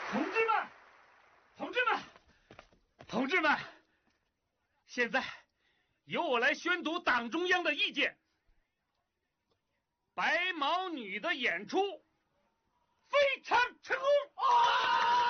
同志们，同志们，同志们，现在由我来宣读党中央的意见。白毛女的演出非常成功啊！